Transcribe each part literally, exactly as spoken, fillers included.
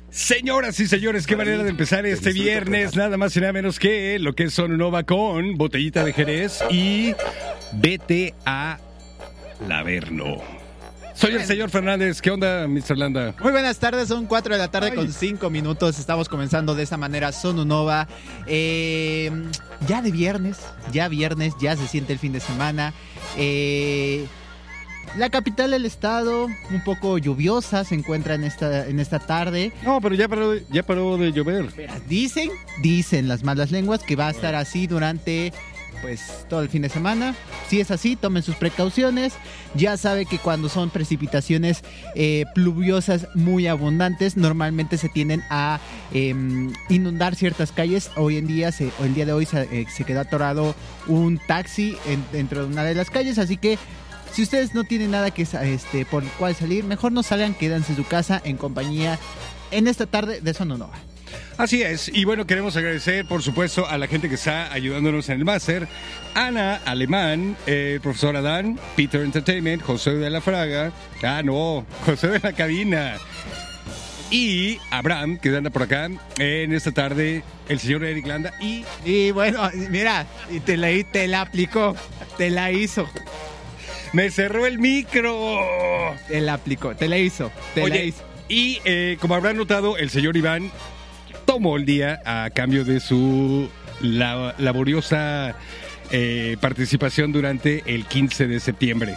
Señoras y señores, qué manera de empezar este viernes, nada más y nada menos que lo que es Sonunova con Botellita de Jerez y Vete a Laverno. Soy el señor Fernández, ¿qué onda, mister Landa? Muy buenas tardes, son cuatro de la tarde Ay. con cinco minutos, estamos comenzando de esta manera Sonunova, eh, ya de viernes, ya viernes, ya se siente el fin de semana, eh... La capital del estado, un poco lluviosa, se encuentra en esta en esta tarde. No, pero ya paró, ya paró de llover. Dicen, dicen las malas lenguas que va a estar así durante pues todo el fin de semana. Si es así, tomen sus precauciones. Ya sabe que cuando son precipitaciones eh, pluviosas muy abundantes, normalmente se tienden a eh, inundar ciertas calles. Hoy en día, se, o el día de hoy, se, eh, se quedó atorado un taxi en, dentro de una de las calles, así que si ustedes no tienen nada que este por el cual salir, mejor no salgan, quédense en su casa en compañía en esta tarde de Sonunova. Así es, y bueno, queremos agradecer, por supuesto, a la gente que está ayudándonos en el máster. Ana Alemán, eh, profesor Adán, Peter Entertainment, José de la Fraga, ah no, José de la Cabina, y Abraham, que anda por acá en esta tarde, el señor Eric Landa, y... Y bueno, mira, y te la, te la aplicó, te la hizo. ¡Me cerró el micro! Te la aplicó, te la hizo, te Oye, la hizo. Y eh, como habrán notado, el señor Iván tomó el día a cambio de su la, laboriosa eh, participación durante el quince de septiembre.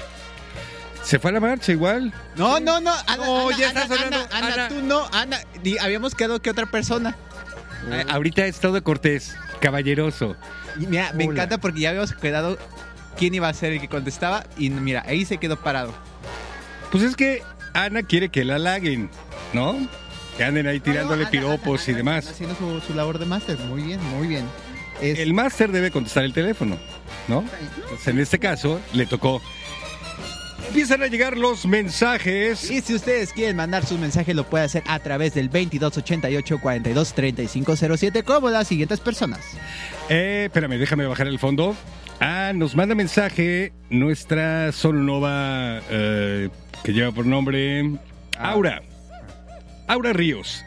¿Se fue a la marcha igual? No, no, no. Ana, no, Ana, ya Ana, estás hablando. Ana, Ana, Ana, tú no, Ana. Habíamos quedado que otra persona. Eh, ahorita es todo cortés, caballeroso. Y mira, me Hola. encanta porque ya habíamos quedado quién iba a ser el que contestaba y mira, ahí se quedó parado. Pues es que Ana quiere que la halaguen, ¿no? Que anden ahí tirándole no, no, piropos Ana, Ana, y demás. haciendo su, su labor de máster, muy bien, muy bien. Es... El máster debe contestar el teléfono, ¿no? Entonces, en este caso, le tocó. Empiezan a llegar los mensajes. Y si ustedes quieren mandar sus mensajes, lo puede hacer a través del veintidós ochenta y ocho, cuarenta y dos, treinta y cinco cero siete, como las siguientes personas. Eh, espérame, déjame bajar el fondo. Ah, nos manda mensaje nuestra Sonunova eh, que lleva por nombre Aura. Aura Ríos.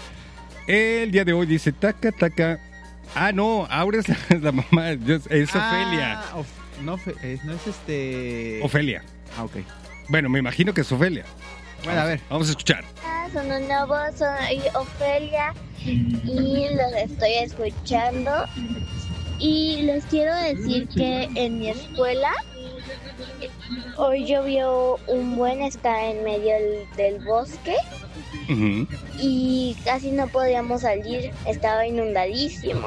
El día de hoy dice taca, taca. Ah, no, Aura es la, es la mamá, es ah, Ofelia. Of, no, no es este... Ofelia. Ah, ok. Bueno, me imagino que es Ofelia. Bueno, a ver. Vamos a escuchar. Hola, Sonunova, soy Ofelia y los estoy escuchando. Y les quiero decir que en mi escuela hoy llovió un buen, está en medio del, del bosque uh-huh. y casi no podíamos salir, estaba inundadísimo.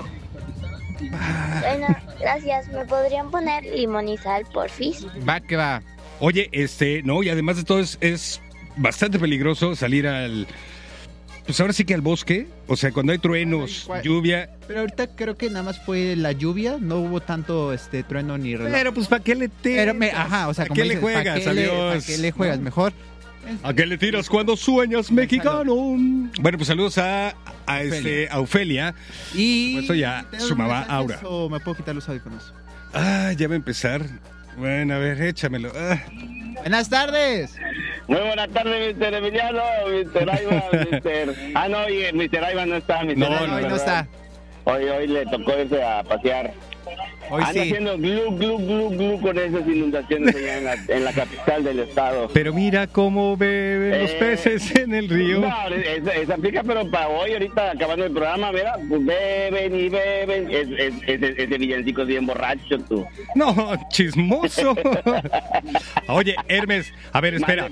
Ah. Bueno, gracias, ¿me podrían poner limón y sal, porfis? Va que va. Oye, este, no, y además de todo es, es bastante peligroso salir al... Pues ahora sí que al bosque, o sea, cuando hay truenos, Ay, lluvia... Pero ahorita creo que nada más fue la lluvia, no hubo tanto este trueno ni reloj. Pero pues, ¿para qué le tiras? Ajá, o sea, ¿a qué dices, le juegas, ¿para qué adiós? Le, ¿Para qué le juegas? ¿No? Mejor... ¿A qué le tiras cuando sueñas, mexicano? Bueno, pues saludos a, a, este, a Ofelia. Y... Eso ya sumaba Aura. ¿O me puedo quitar los audífonos? Ah, ya va a empezar. Bueno, a ver, échamelo. Ah. Buenas tardes. Muy buenas tardes, mister Emiliano, mister Ivan, mister Ah, no, oye, mister Ivan no está, mister No, Ivan, no, hoy no está. Hoy, hoy le tocó irse a pasear. Hoy Anda sí. haciendo glu, glu, glu, glu con esas inundaciones allá en la, en la capital del estado. Pero mira cómo beben eh, los peces en el río. No, esa, esa aplica, pero para hoy, ahorita acabando el programa, mira, pues beben y beben. Es, es, es, ese villancico es bien borracho, tú. No, chismoso. Oye, Hermes, a ver, espera.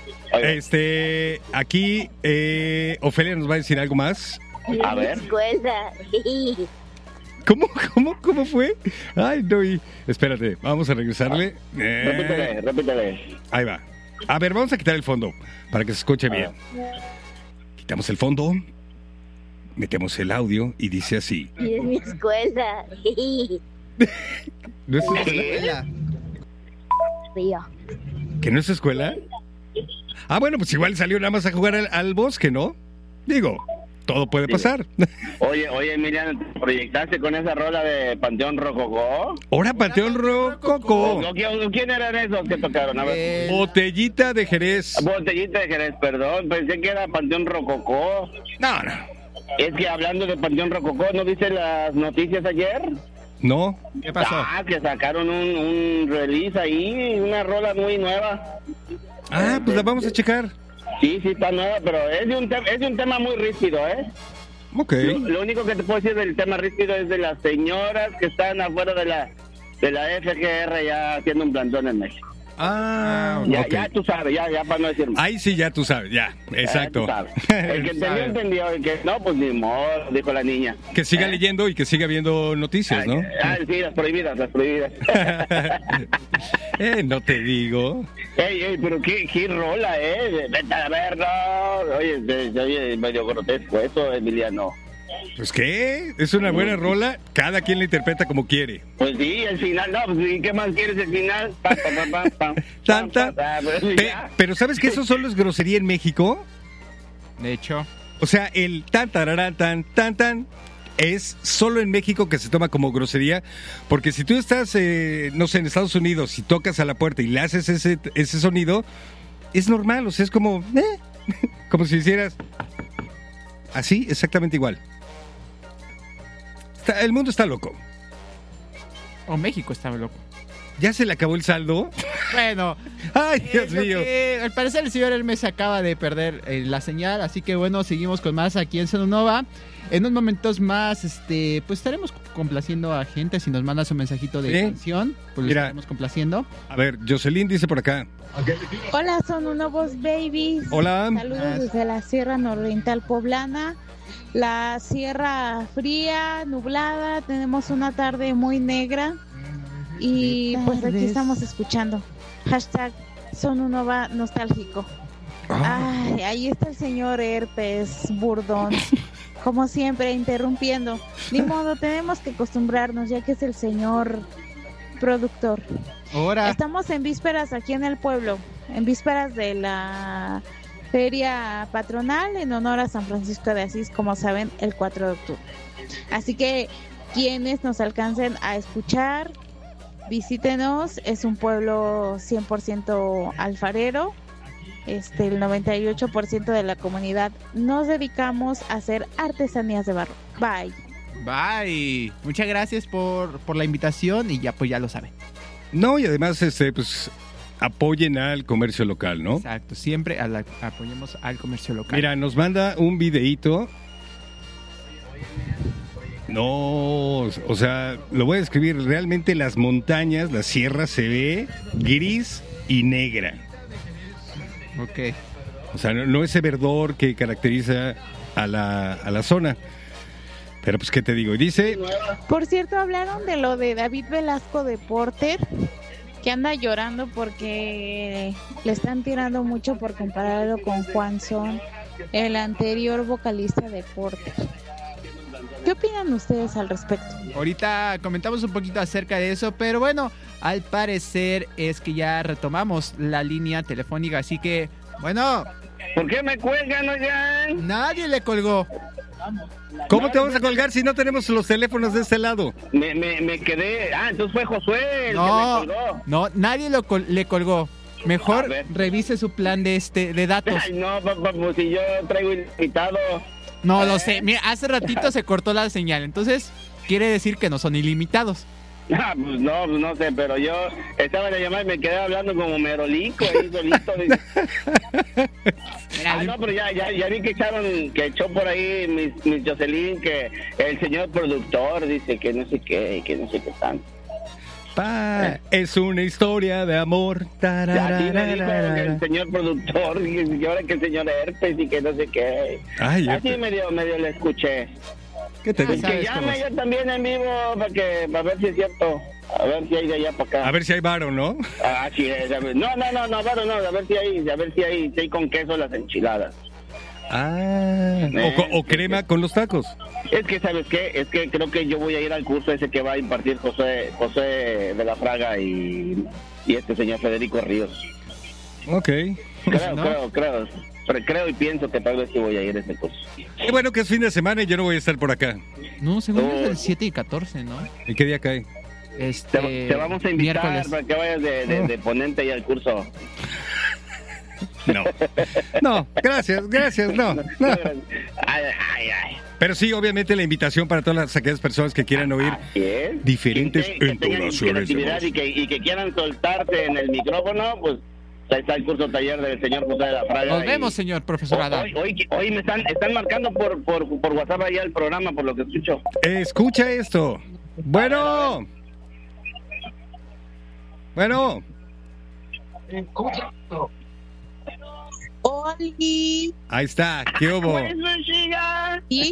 Este, aquí, eh, Ofelia nos va a decir algo más. A ver. Escuela. ¿Cómo, cómo, cómo fue? Ay, no, y... Espérate, vamos a regresarle. Eh... Repítele, repítele. Ahí va. A ver, vamos a quitar el fondo para que se escuche bien. Quitamos el fondo, metemos el audio y dice así. Y es mi escuela. ¿No es su escuela? Río. ¿Que no es su escuela? Ah, bueno, pues igual salió nada más a jugar al, al bosque, ¿no? Digo, todo puede Sí. pasar. Oye, oye, Emiliano, ¿te proyectaste con esa rola de Panteón Rococó? Ahora Panteón ¿O, Rococó. o quién o quién eran esos que tocaron? A ver. Eh, Botellita de Jerez. Botellita de Jerez, perdón, pensé que era Panteón Rococó. No, no. Es que hablando de Panteón Rococó, ¿no viste las noticias ayer? No. ¿Qué pasó? Ah, que sacaron un, un release ahí, una rola muy nueva. Ah, pues la vamos a checar. Sí, sí, está nueva, pero es de un, te- es de un tema muy rígido, ¿eh? Ok. Lo, lo único que te puedo decir del tema rígido es de las señoras que están afuera de la de la F G R ya haciendo un plantón en México. Ah, Ya, ok. ya tú sabes, ya, ya para no decir más. Ahí sí ya tú sabes, ya, exacto. Ya tú sabes. El que entendió, entendió. El que no, pues ni modo, dijo la niña. Que siga ¿Eh? leyendo y que siga viendo noticias, ¿no? Ah, sí, las prohibidas, las prohibidas. eh, no te digo. Ey, ey, pero qué, qué rola, ¿eh? Vete a verlo. Oye, se- se oye medio grotesco eso, Emiliano. Pues qué, es una buena rola, cada quien la interpreta como quiere. Pues sí, el final, no, pues ¿y qué más quieres el final? Pa, pa, pa, pa, pa, Tanta. pa, pa, pues, Pe- ya. pero ¿sabes que eso solo es grosería en México? De hecho, O sea, el tan tararán, tan tan tan es solo en México que se toma como grosería, porque si tú estás, eh, no sé, en Estados Unidos y tocas a la puerta y le haces ese, ese sonido, es normal, o sea, es como, eh, como si hicieras así, exactamente igual. Está- el mundo está loco. o México estaba loco. ¿Ya se le acabó el saldo? Bueno, ¡Ay, Dios es lo mío! que- al parecer el señor Hermes acaba de perder eh, la señal, así que bueno, seguimos con más aquí en Sononova. En unos momentos más, este, pues estaremos complaciendo a gente. Si nos manda su mensajito de Sí. canción, pues lo Mira. estaremos complaciendo. A ver, Jocelyn dice por acá. Hola, son unos babies. Hola. Saludos desde la Sierra Nororiental Poblana. La sierra fría, nublada, tenemos una tarde muy negra y pues aquí estamos escuchando. Hashtag Sonunova nostálgico. Ay, ahí está el señor Herpes Burdón, como siempre, interrumpiendo. Ni modo, tenemos que acostumbrarnos ya que es el señor productor. Ahora, Estamos en vísperas aquí en el pueblo, en vísperas de la feria patronal en honor a San Francisco de Asís, como saben, el cuatro de octubre. Así que quienes nos alcancen a escuchar, visítenos, es un pueblo cien por ciento alfarero. Este, el noventa y ocho por ciento de la comunidad nos dedicamos a hacer artesanías de barro. Bye. bye. Muchas gracias por, por la invitación y ya pues ya lo saben. No, y además, este, pues, apoyen al comercio local, ¿no? Exacto, siempre a la- apoyemos al comercio local. Mira, nos manda un videíto. No, o sea, lo voy a describir. Realmente las montañas, la sierra se ve gris y negra. Ok. O sea, no, no ese verdor que caracteriza a la, a la zona. Pero pues, ¿qué te digo? Y dice, Por cierto, hablaron de lo de David Velasco de Porter, que anda llorando porque le están tirando mucho por compararlo con Juan Son, el anterior vocalista de Porter. ¿Qué opinan ustedes al respecto? Ahorita comentamos un poquito acerca de eso, pero bueno, al parecer es que ya retomamos la línea telefónica, así que, bueno, ¿Por qué me cuelgan, oigan? nadie le colgó. ¿cómo te vamos a colgar si no tenemos los teléfonos de este lado? Me, me, me quedé. Ah, entonces fue Josué el No, que me colgó. no, nadie lo col- le colgó. A Mejor ver. revise su plan de este de datos. Ay, no, papá, pues si yo traigo invitado. No lo sé. Mira, hace ratito se cortó la señal, entonces quiere decir que no son ilimitados. Ah, pues no, pues no sé, pero yo estaba en la llamada y me quedé hablando como merolico ahí solito. Ah, no, pero ya, ya, ya vi que echaron, que echó por ahí mis, mis Jocelyn, que el señor productor dice que no sé qué, que no sé qué tanto. Pa, es una historia de amor. Ya sí me dijo que el Tararararara. señor productor, y ahora que el señor Herpes y que no sé qué. Ay, Así Herpes. medio, medio le escuché. ¿Qué te Ah, digo? Que ¿sabes cómo llame es? ella también en vivo para que para ver si es cierto. A ver si hay de allá para acá. A ver si hay varo, ¿no? Ah, sí, es, a ver. No, no, no, no, bueno, no, a ver si hay, a ver si hay, si hay con queso las enchiladas. Ah, o, co- o crema con los tacos. Es que, ¿sabes qué? Es que creo que yo voy a ir al curso ese que va a impartir José, José de la Fraga y, y este señor Federico Ríos. Ok. Creo, ¿No? creo, creo. pero creo y pienso que tal vez sí voy a ir a ese curso. Qué bueno que es fin de semana y yo no voy a estar por acá. No, según Oh. es el siete y catorce, ¿no? ¿Y qué día cae? Este, Te, te vamos a invitar miércoles. para que vayas de, de, de ponente ahí al curso. No. No, gracias, gracias, no, no. Ay, ay, ay. Pero sí, obviamente la invitación para todas las, aquellas personas que quieran oír Así es. diferentes Que, que tengan entonaciones de creatividad voz. y que, y que quieran soltarse en el micrófono, pues ahí está el curso taller del señor José de la Fraga. Nos y- vemos, señor profesor Adán. Hoy, hoy, hoy me están, están marcando por, por, por WhatsApp ahí al programa, por lo que escucho. Escucha esto. Bueno. Bueno. Oli. Ahí está. ¿Qué hubo? ¿Y?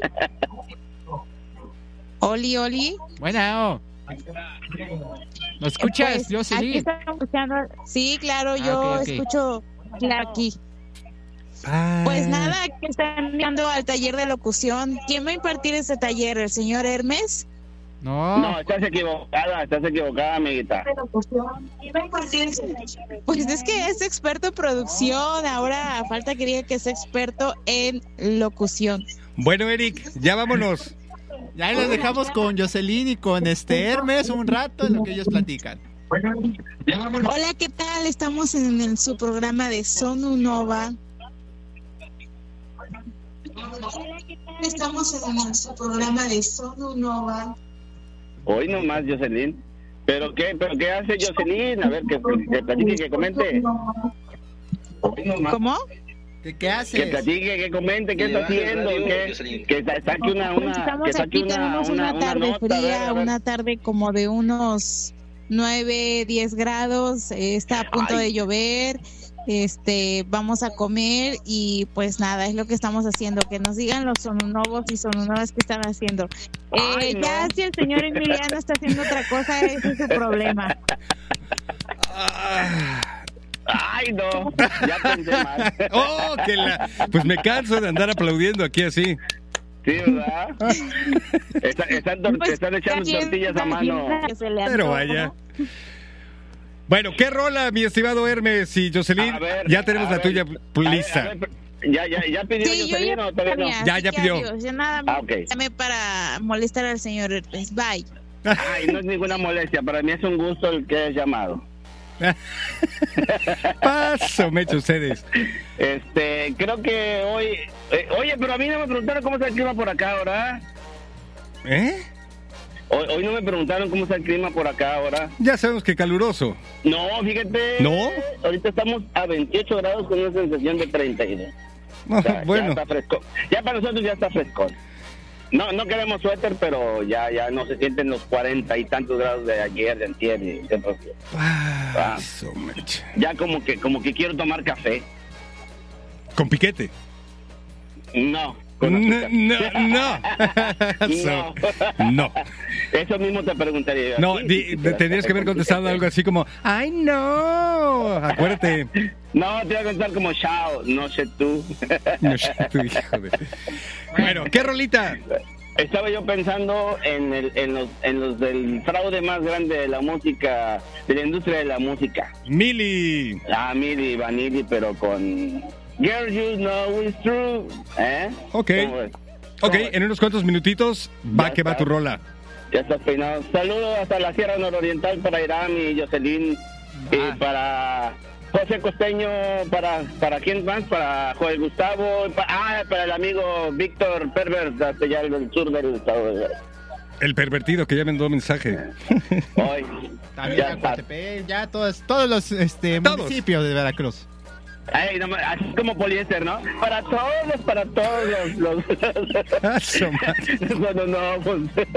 Oli, Oli. Bueno. ¿Nos escuchas, Pues, aquí Jocelyn? estamos escuchando. Sí, claro, Ah, yo ok, ok. escucho claro, aquí. Ah. Pues nada, que están enviando al taller de locución. ¿Quién va a impartir ese taller? ¿El señor Hermes? No. No, estás equivocada, estás equivocada, amiguita. Pues es que es experto en producción. Ahora falta que diga que es experto en locución. Bueno, Eric, ya vámonos. Ya los dejamos con Jocelyn y con este Hermes un rato en lo que ellos platican. Hola, ¿qué tal? Estamos en, el- su programa de Sonu Nova. Estamos en el- su programa de Sonu Nova. Hoy nomás, Jocelyn. ¿Pero qué, pero qué hace Jocelyn? A ver, que, que platique, que comente. Hoy nomás. ¿Cómo? ¿Qué, qué Que haces? platique, que comente, qué está haciendo, que, que sa- saque una, Pues una, que estamos saque aquí, una, tenemos una, una una tarde nota, a ver, fría, a ver. una tarde como de unos nueve, diez grados, eh, está a punto Ay. de llover, este, vamos a comer y pues nada, es lo que estamos haciendo, que nos digan los sonunovos y sonunovas que están haciendo. Eh, Ay, no. Ya si el señor Emiliano está haciendo otra cosa, ese es su problema. Ah. Ay, no, ya pensé mal. Oh, que la... Pues me canso de andar aplaudiendo aquí así. Sí, ¿verdad? Está- están, tor- Pues, están echando casi es tortillas a la mano. fiesta que se le Pero antoja. vaya. Bueno, ¿qué rola, mi estimado Hermes y Jocelyn? A ver, Ya tenemos a la ver, tuya a ver, lista. a ver, ya, ya, ya pidió Sí, yo Jocelyn ya o todavía no. mía, Ya, así ya que pidió. adiós, ya nada Ah, ok. llamé para molestar al señor Herpes. Bye. Ay, no es ninguna molestia. Para mí es un gusto el que hayas llamado. Paso, me echo ustedes. Este, creo que hoy... eh, oye, pero a mí no me preguntaron cómo está el clima por acá ahora. ¿Eh? Hoy, hoy no me preguntaron cómo está el clima por acá ahora. Ya sabemos que caluroso. No, fíjate. ¿No? Ahorita estamos a veintiocho grados con una sensación de treinta y dos. No, O sea, bueno, ya está fresco. Ya para nosotros ya está frescón. No, no queremos suéter, pero ya, ya no se sienten los cuarenta y tantos grados de ayer, de antier y de otros días. paso, me echo. Ya como que, como que quiero tomar café. Con piquete. No. con No, azúcar. no, no. So, no. Eso mismo te preguntaría yo. No, Sí, di- sí, sí, tendrías que haber con contestado piquete. algo así como, ¡ay, no! Acuérdate. No, te voy a contar como chao, no sé tú. No sé, tu hijo de- Bueno, ¿qué rolita? Estaba yo pensando en, el, en, los, en los del fraude más grande de la música, de la industria de la música. Mili. Ah, Mili Vanilli, pero con Girl, You Know It's True. ¿Eh? Ok. ¿Cómo ves? Ok, ¿Cómo ves? en unos cuantos minutitos va Ya que va está. tu rola. Ya estás peinado. Saludos hasta la Sierra Nororiental para Irán y Jocelyn. Ah. Y para José Costeño, para para quién más, para Joel Gustavo. pa- ah, para el amigo Víctor Pervert, hasta allá del sur del estado de El pervertido que ya mandó mensaje. hoy. También Ya a está. Coatepec, ya todos, todos los este, Todos. municipios de Veracruz. Ay, no, así como poliéster, ¿no? Para todos, para todos los... los... Ah, su madre. bueno, no, pues...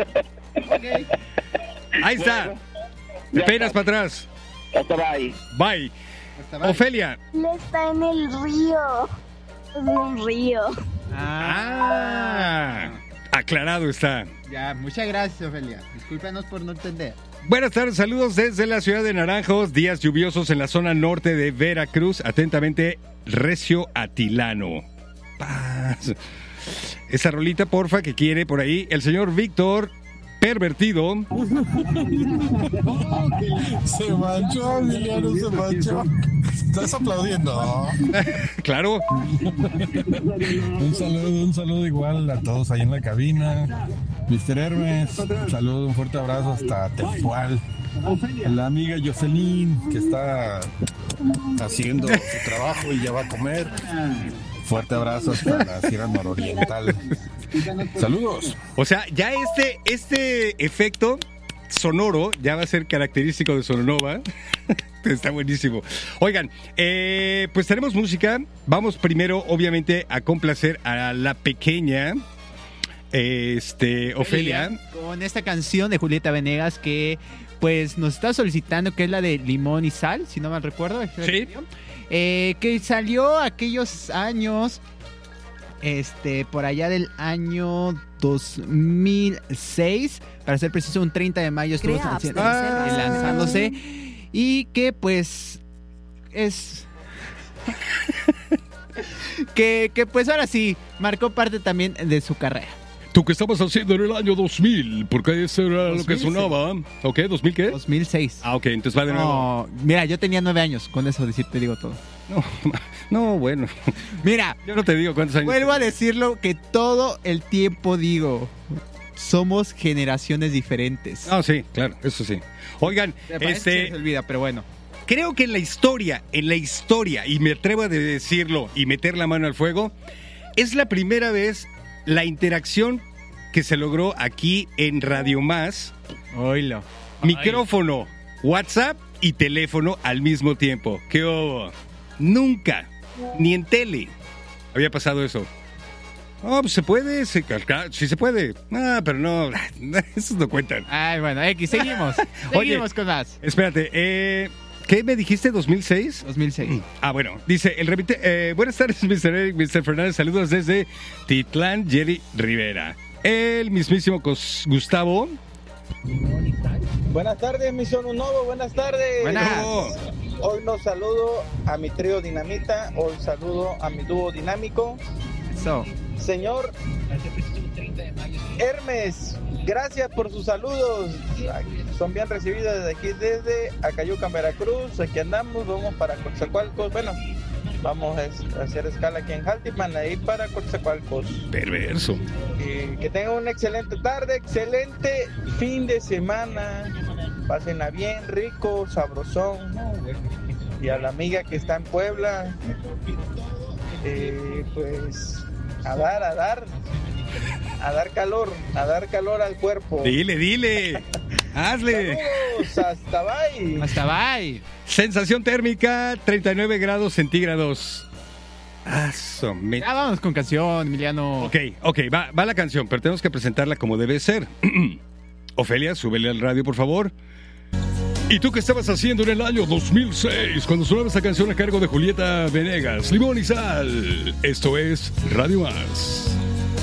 Ahí está. Bueno, Te ya peinas está. para atrás. Hasta va ahí. Bye. Hasta va. Ofelia. Él está en el río. Es un río. Ah. Aclarado está. Ya, muchas gracias, Ofelia. Discúlpanos por no entender. Buenas tardes, saludos desde la ciudad de Naranjos, días lluviosos en la zona norte de Veracruz. Atentamente, Recio Atilano. Paz. Esa rolita, porfa, que quiere por ahí el señor Víctor pervertido. Se manchó, Emiliano, se manchó. ¿Estás aplaudiendo? Claro. Un saludo, un saludo igual a todos ahí en la cabina. mister Hermes, un saludo, un fuerte abrazo hasta Tempual. La amiga Jocelyn, que está haciendo su trabajo y ya va a comer. Fuerte abrazo hasta la Sierra Nororiental. Saludos. O sea, ya este, este efecto sonoro ya va a ser característico de Sononova. Está buenísimo. Oigan, eh, pues tenemos música. Vamos primero, obviamente, a complacer a la pequeña este, Ofelia. Con esta canción de Julieta Venegas que pues nos está solicitando, que es la de Limón y Sal, si no mal recuerdo. Sí. Eh, que salió aquellos años, este, por allá del año dos mil seis, para ser preciso, un treinta de mayo estuvo Crea, lanz- abstenerse, lanzándose, y que pues es... que, que pues ahora sí, marcó parte también de su carrera. ¿Tú qué estabas haciendo en el año dos mil? Porque eso era lo que dos mil seis. sonaba. ¿Ok? ¿dos mil qué? dos mil seis. Ah, ok, entonces va de nuevo. No, mira, yo tenía nueve años, con eso decir, te digo todo. No, no, bueno. Mira, Yo no te digo cuántos años. vuelvo a decirlo que todo el tiempo digo, somos generaciones diferentes. Ah, sí, claro, eso sí. Oigan, Me parece que este, se olvida, pero bueno. creo que en la historia, en la historia, y me atrevo a decirlo y meter la mano al fuego, es la primera vez la interacción que se logró aquí en Radio Más, Oílo. micrófono, WhatsApp y teléfono al mismo tiempo. ¿Qué hubo? Nunca, ni en tele, había pasado eso. Oh, pues se puede, se, claro, sí se puede. Ah, pero no, esos no cuentan. Ay, bueno, X, seguimos. Oye. Seguimos con más. Espérate, eh, ¿qué me dijiste? ¿dos mil seis? dos mil seis. Ah, bueno, dice el remite. Eh, buenas tardes, mister Eric, mister Fernández. Saludos desde Titlán, Jerry Rivera. El mismísimo Cos- Gustavo. Buenas tardes, mi Sono Novo, buenas tardes. Buenas. Hoy nos saludo a mi trío Dinamita, hoy saludo a mi dúo dinámico. So, Señor Hermes, gracias por sus saludos. Son bien recibidos desde aquí, desde Acayucan, Veracruz. Aquí andamos, vamos para Coatzacoalcos. Bueno, vamos a hacer escala aquí en Jaltipan, a ir para Coatzacoalcos. Perverso. Y que tengan una excelente tarde, excelente fin de semana. Pásenla bien, rico, sabrosón. Y a la amiga que está en Puebla, eh, pues a dar, a dar, a dar calor, a dar calor al cuerpo. Dile, dile. Hazle. Saludos, hasta bye. hasta bye. Sensación térmica, treinta y nueve grados centígrados. Ah, so me- Ya vamos con canción, Emiliano. Ok, ok, va, va la canción, pero tenemos que presentarla como debe ser. Ofelia, súbele al radio, por favor. ¿Y tú qué estabas haciendo en el año dos mil seis cuando sonaba esta canción a cargo de Julieta Venegas? Limón y Sal. Esto es Radio Más.